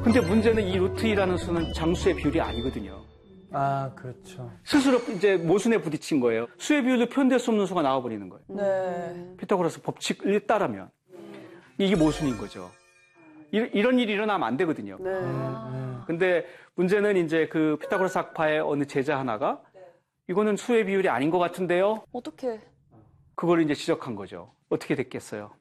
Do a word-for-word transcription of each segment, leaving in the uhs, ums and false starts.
근데 문제는 이 루트 이라는 수는 정수의 비율이 아니거든요. 아, 그렇죠. 스스로 이제 모순에 부딪힌 거예요. 수의 비율로 표현될 수 없는 수가 나와버리는 거예요. 네. 피타고라스 법칙을 따르면. 이게 모순인 거죠. 이런 일이 일어나면 안 되거든요. 네. 근데 문제는 이제 그 피타고라스 학파의 어느 제자 하나가 이거는 수의 비율이 아닌 것 같은데요? 어떻게? 그걸 이제 지적한 거죠. 어떻게 됐겠어요?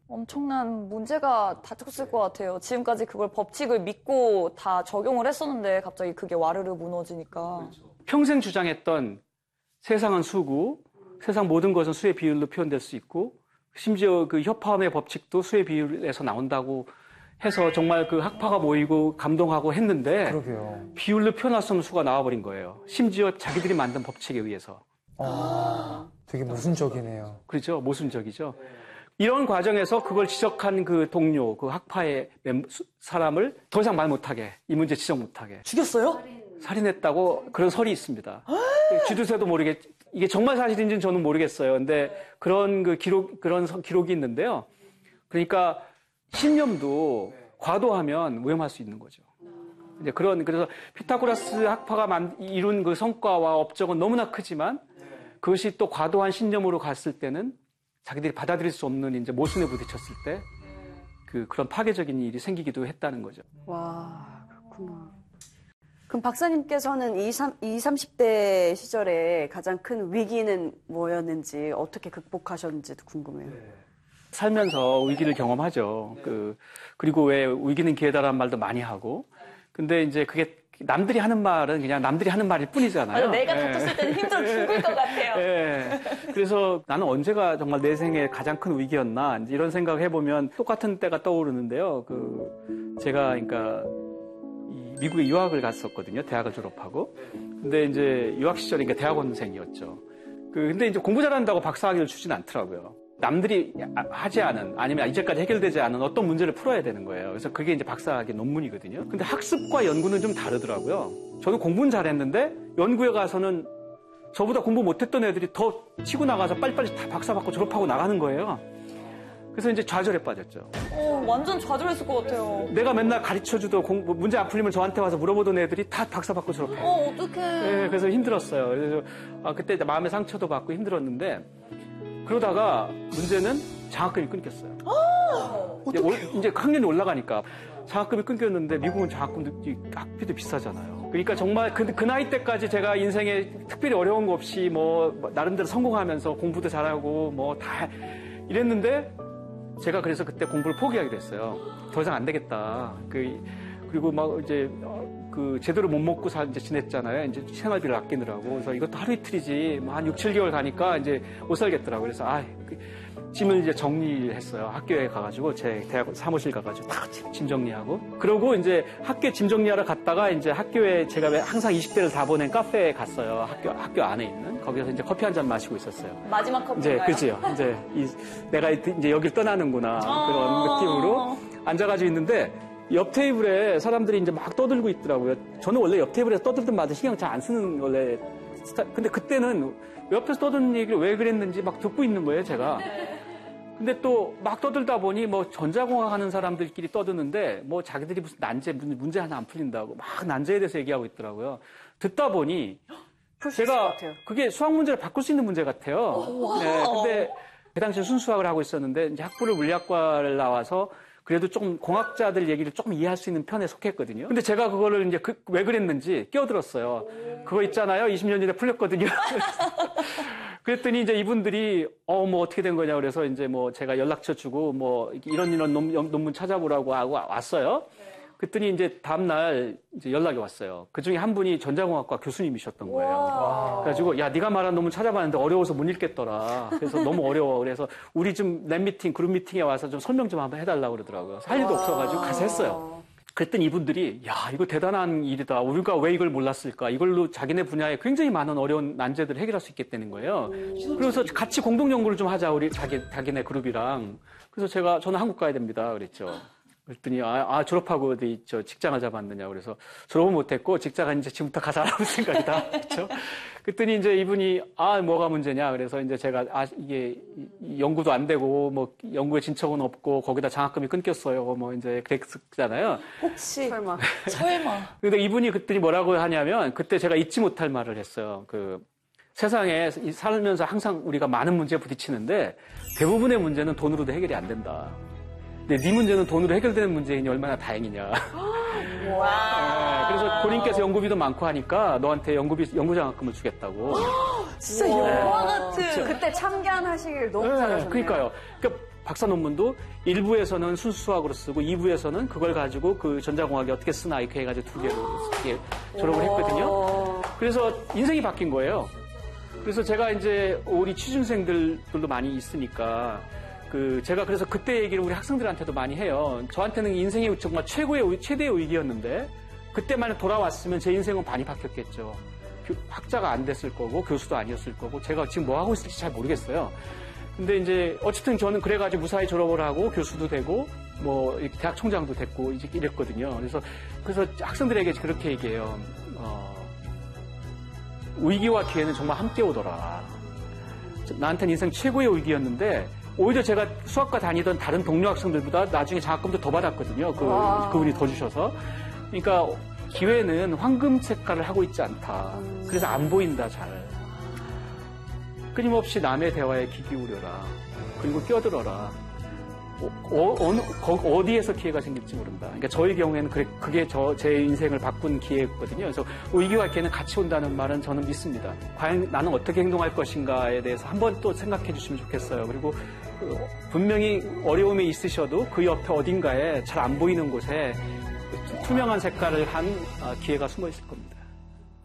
엄청난 문제가 닥쳤을 것 같아요. 지금까지 그걸 법칙을 믿고 다 적용을 했었는데 갑자기 그게 와르르 무너지니까. 그렇죠. 평생 주장했던 세상은 수고, 세상 모든 것은 수의 비율로 표현될 수 있고 심지어 그 협화음의 법칙도 수의 비율에서 나온다고 해서 정말 그 학파가 모이고 감동하고 했는데 그러게요. 비율로 표현할 수 없는 수가 나와버린 거예요. 심지어 자기들이 만든 법칙에 의해서. 아, 되게 모순적이네요. 그렇죠. 모순적이죠. 이런 과정에서 그걸 지적한 그 동료, 그 학파의 사람을 더 이상 말 못하게, 이 문제 지적 못하게. 죽였어요? 살인했다고 그런 설이 있습니다. 쥐두새도 모르겠, 이게 정말 사실인지는 저는 모르겠어요. 근데 그런 그 기록, 그런 기록이 있는데요. 그러니까 신념도 과도하면 위험할 수 있는 거죠. 이제 그런, 그래서 피타고라스 학파가 만, 이룬 그 성과와 업적은 너무나 크지만 그것이 또 과도한 신념으로 갔을 때는 자기들이 받아들일 수 없는 이제 모순에 부딪혔을 때 그 그런 파괴적인 일이 생기기도 했다는 거죠. 와, 그렇구나. 그럼 박사님께서는 이십, 삼십 대 시절에 가장 큰 위기는 뭐였는지 어떻게 극복하셨는지도 궁금해요. 살면서 위기를 경험하죠. 그 그리고 왜 위기는 기회다라는 말도 많이 하고. 근데 이제 그게 남들이 하는 말은 그냥 남들이 하는 말일 뿐이잖아요. 맞아, 내가 다쳤을 때는 힘들어 죽을 것 같아요. 예. 그래서 나는 언제가 정말 내 생애 가장 큰 위기였나 이런 생각을 해보면 똑같은 때가 떠오르는데요. 그 제가 그러니까 이 미국에 유학을 갔었거든요. 대학을 졸업하고. 근데 이제 유학 시절에 그러니까 대학원생이었죠. 그 근데 이제 공부 잘한다고 박사학위를 주진 않더라고요. 남들이 하지 않은 아니면 이제까지 해결되지 않은 어떤 문제를 풀어야 되는 거예요. 그래서 그게 이제 박사학위 논문이거든요. 근데 학습과 연구는 좀 다르더라고요. 저는 공부는 잘했는데 연구에 가서는 저보다 공부 못했던 애들이 더 치고 나가서 빨리빨리 다 박사 받고 졸업하고 나가는 거예요. 그래서 이제 좌절에 빠졌죠. 어, 완전 좌절했을 것 같아요. 내가 맨날 가르쳐주던 공부, 문제 안 풀리면 저한테 와서 물어보던 애들이 다 박사 받고 졸업해요. 어, 어떡해. 네, 그래서 힘들었어요. 그래서 아, 그때 마음의 상처도 받고 힘들었는데 그러다가 문제는 장학금이 끊겼어요. 이제, 올, 이제 학년이 올라가니까 장학금이 끊겼는데 미국은 장학금도 학비도 비싸잖아요. 그러니까 정말 그, 그 나이 때까지 제가 인생에 특별히 어려운 거 없이 뭐 나름대로 성공하면서 공부도 잘하고 뭐 다 이랬는데 제가 그래서 그때 공부를 포기하게 됐어요. 더 이상 안 되겠다. 그 그리고 막 이제 그 제대로 못 먹고 사 이제 지냈잖아요. 이제 생활비를 아끼느라고. 그래서 이것도 하루 이틀이지 뭐 한 육, 칠 개월 가니까 이제 못 살겠더라고요. 그래서 아, 그 짐을 이제 정리했어요. 학교에 가가지고 제 대학 사무실 가가지고 다 짐 정리하고. 그러고 이제 학교에 짐 정리하러 갔다가 이제 학교에 제가 항상 이십 대를 다 보낸 카페에 갔어요. 학교 학교 안에 있는 거기서 이제 커피 한 잔 마시고 있었어요. 마지막 커피인가요? 이제 그죠. 이제 이, 내가 이제 여길 떠나는구나 그런 느낌으로 앉아가지고 있는데. 옆 테이블에 사람들이 이제 막 떠들고 있더라고요. 저는 원래 옆 테이블에서 떠들든 말든 신경 잘 안 쓰는 원래 스타. 근데 그때는 옆에서 떠드는 얘기를 왜 그랬는지 막 듣고 있는 거예요, 제가. 근데 또 막 떠들다 보니 뭐 전자공학 하는 사람들끼리 떠드는데 뭐 자기들이 무슨 난제, 문제 하나 안 풀린다고 막 난제에 대해서 얘기하고 있더라고요. 듣다 보니 제가 그게 수학 문제를 바꿀 수 있는 문제 같아요. 네, 근데 그 당시에 순수학을 하고 있었는데 이제 학부를 물리학과를 나와서 그래도 조금 공학자들 얘기를 조금 이해할 수 있는 편에 속했거든요. 근데 제가 그거를 이제 그, 왜 그랬는지 끼어들었어요. 그거 있잖아요. 이십 년 전에 풀렸거든요. 그랬더니 이제 이분들이 어, 뭐 어떻게 된 거냐 그래서 이제 뭐 제가 연락처 주고 뭐 이런 이런 논, 논문 찾아보라고 하고 왔어요. 그랬더니 이제 다음날 이제 연락이 왔어요. 그 중에 한 분이 전자공학과 교수님이셨던 거예요. 그래가지고 야, 네가 말한 논문 찾아봤는데 어려워서 못 읽겠더라. 그래서 너무 어려워. 그래서 우리 좀 랩 미팅, 그룹 미팅에 와서 좀 설명 좀 한번 해달라고 그러더라고요. 할 일도 없어가지고 가서 했어요. 그랬더니 이분들이 야, 이거 대단한 일이다. 우리가 왜 이걸 몰랐을까? 이걸로 자기네 분야에 굉장히 많은 어려운 난제들을 해결할 수 있겠다는 거예요. 그래서 같이 공동 연구를 좀 하자. 우리 자기 자기네 그룹이랑. 그래서 제가 저는 한국 가야 됩니다. 그랬죠. 그랬더니 아, 아 졸업하고 어디 저 직장을 잡았느냐 그래서 졸업은 못했고 직장은 이제 지금부터 가자 라고 생각이다. 그렇죠? 그랬더니 이제 이분이 아 뭐가 문제냐 그래서 이제 제가 아 이게 연구도 안 되고 뭐 연구에 진척은 없고 거기다 장학금이 끊겼어요. 뭐 이제 그랬잖아요. 혹시 설마. 설마. 근데 이분이 그랬더니 뭐라고 하냐면 그때 제가 잊지 못할 말을 했어요. 그 세상에 살면서 항상 우리가 많은 문제에 부딪히는데 대부분의 문제는 돈으로도 해결이 안 된다. 근데 네 문제는 돈으로 해결되는 문제이니 얼마나 다행이냐. 와. 네, 그래서 본인께서 연구비도 많고 하니까 너한테 연구비, 연구장학금을 주겠다고. 진짜 영화 영화 같은. 그때 참견하시길 너무 네, 잘하셨네요. 그러니까요. 그러니까 박사 논문도 일 부에서는 순수 수학으로 쓰고 이 부에서는 그걸 가지고 그 전자공학이 어떻게 쓰나 이렇게 해가지고 두 개로 이렇게 졸업을 했거든요. 그래서 인생이 바뀐 거예요. 그래서 제가 이제 우리 취준생들도 많이 있으니까 그 제가 그래서 그때 얘기를 우리 학생들한테도 많이 해요. 저한테는 인생이 정말 최고의 최대의 위기였는데 그때만 돌아왔으면 제 인생은 많이 바뀌었겠죠. 학자가 안 됐을 거고 교수도 아니었을 거고 제가 지금 뭐 하고 있을지 잘 모르겠어요. 근데 이제 어쨌든 저는 그래가지고 무사히 졸업을 하고 교수도 되고 뭐 이렇게 대학 총장도 됐고 이제 이랬거든요. 그래서 그래서 학생들에게 그렇게 얘기해요. 어, 위기와 기회는 정말 함께 오더라. 나한테는 인생 최고의 위기였는데 오히려 제가 수학과 다니던 다른 동료 학생들보다 나중에 장학금도 더 받았거든요. 그, 그분이 더 주셔서. 그러니까 기회는 황금 색깔을 하고 있지 않다. 그래서 안 보인다, 잘. 끊임없이 남의 대화에 귀 기울여라. 그리고 끼어들어라. 어, 어느, 어디에서 기회가 생길지 모른다. 그러니까 저의 경우에는 그래, 그게 저, 제 인생을 바꾼 기회였거든요. 그래서 위기와 기회는 같이 온다는 말은 저는 믿습니다. 과연 나는 어떻게 행동할 것인가에 대해서 한번 또 생각해 주시면 좋겠어요. 그리고 분명히 어려움이 있으셔도 그 옆에 어딘가에 잘 안 보이는 곳에 투명한 색깔을 한 기회가 숨어 있을 겁니다.